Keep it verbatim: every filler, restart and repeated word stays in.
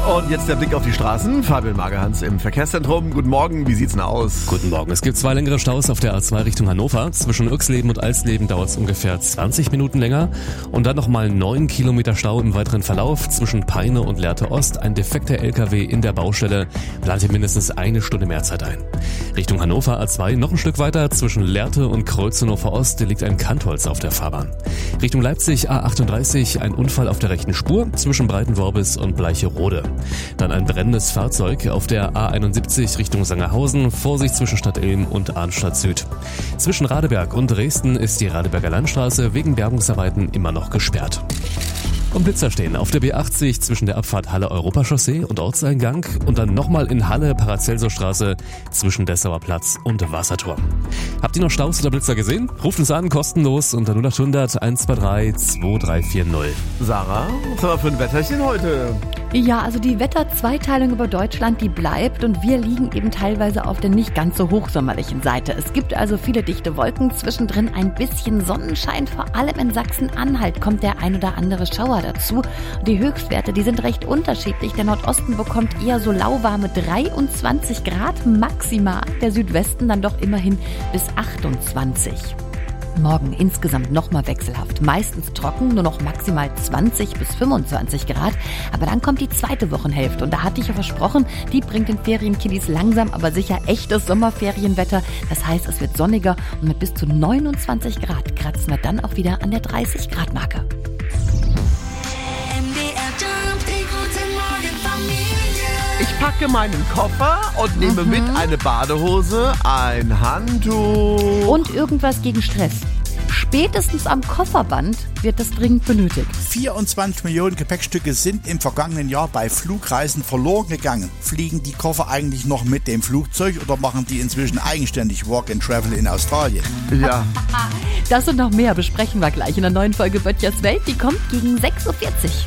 Und jetzt der Blick auf die Straßen. Fabian Magerhans im Verkehrszentrum. Guten Morgen, wie sieht's denn aus? Guten Morgen. Es gibt zwei längere Staus auf der A zwei Richtung Hannover. Zwischen Uexleben und Alsleben dauert es ungefähr zwanzig Minuten länger. Und dann nochmal neun Kilometer Stau im weiteren Verlauf. Zwischen Peine und Lehrte Ost ein defekter L K W in der Baustelle. Plant hier mindestens eine Stunde mehr Zeit ein. Richtung Hannover A zwei noch ein Stück weiter. Zwischen Lehrte und Kreuznhofer Ost liegt ein Kantholz auf der Fahrbahn. Richtung Leipzig A achtunddreißig ein Unfall auf der rechten Spur zwischen Breitenworbis und Bleicherode. Dann ein brennendes Fahrzeug auf der A einundsiebzig Richtung Sangerhausen. Vorsicht zwischen Stadt Ilm und Arnstadt Süd. Zwischen Radeberg und Dresden ist die Radeberger Landstraße wegen Bergungsarbeiten immer noch gesperrt. Und Blitzer stehen auf der B achtzig zwischen der Abfahrt Halle-Europachaussee und Ortseingang und dann nochmal in Halle Paracelsusstraße zwischen Dessauer Platz und Wasserturm. Habt ihr noch Staus oder Blitzer gesehen? Ruft uns an, kostenlos unter null acht hundert eins zwei drei zwei drei vier null. Sarah, was haben wir für ein Wetterchen heute? Ja, also die Wetterzweiteilung über Deutschland, die bleibt und wir liegen eben teilweise auf der nicht ganz so hochsommerlichen Seite. Es gibt also viele dichte Wolken, zwischendrin ein bisschen Sonnenschein, vor allem in Sachsen-Anhalt kommt der ein oder andere Schauer dazu. Die Höchstwerte, die sind recht unterschiedlich. Der Nordosten bekommt eher so lauwarme dreiundzwanzig Grad maximal, der Südwesten dann doch immerhin bis achtundzwanzig. Morgen insgesamt nochmal wechselhaft. Meistens trocken, nur noch maximal zwanzig bis fünfundzwanzig Grad. Aber dann kommt die zweite Wochenhälfte. Und da hatte ich ja versprochen, die bringt den Ferienkiddies langsam, aber sicher echtes Sommerferienwetter. Das heißt, es wird sonniger und mit bis zu neunundzwanzig Grad kratzen wir dann auch wieder an der dreißig Grad Marke. Ich packe meinen Koffer und nehme mhm. mit eine Badehose, ein Handtuch. Und irgendwas gegen Stress. Spätestens am Kofferband wird das dringend benötigt. vierundzwanzig Millionen Gepäckstücke sind im vergangenen Jahr bei Flugreisen verloren gegangen. Fliegen die Koffer eigentlich noch mit dem Flugzeug oder machen die inzwischen eigenständig Walk and Travel in Australien? Ja. Das und noch mehr besprechen wir gleich in der neuen Folge Böttchers Welt. Die kommt gegen sechs Uhr vierzig.